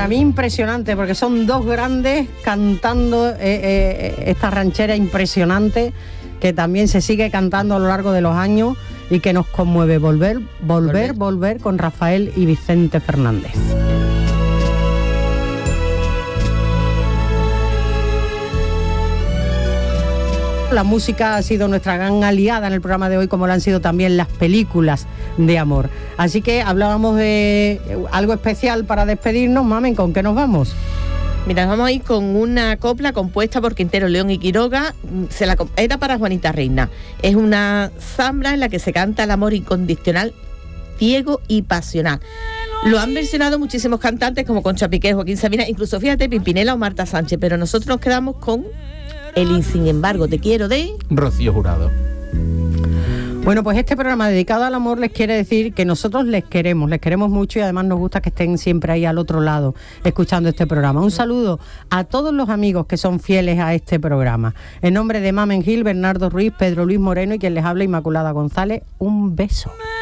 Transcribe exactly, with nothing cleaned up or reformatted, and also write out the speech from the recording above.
para mí impresionante, porque son dos grandes cantando eh, eh, esta ranchera impresionante que también se sigue cantando a lo largo de los años y que nos conmueve. Volver, volver, volver, volver con Rafael y Vicente Fernández. La música ha sido nuestra gran aliada en el programa de hoy, como lo han sido también las películas de amor. Así que hablábamos de algo especial para despedirnos. Mamen, ¿con qué nos vamos? Mira, vamos a ir con una copla compuesta por Quintero, León y Quiroga. Se la, era para Juanita Reina. Es una zambra en la que se canta el amor incondicional, ciego y pasional. Lo han versionado muchísimos cantantes como Concha Piqué, Joaquín Sabina, incluso fíjate, Pimpinela o Marta Sánchez, pero nosotros nos quedamos con el Sin embargo te quiero de Rocío Jurado. Bueno, pues este programa dedicado al amor les quiere decir que nosotros les queremos, les queremos mucho y además nos gusta que estén siempre ahí al otro lado escuchando este programa. Un saludo a todos los amigos que son fieles a este programa. En nombre de Mamen Gil, Bernardo Ruiz, Pedro Luis Moreno y quien les habla, Inmaculada González, un beso.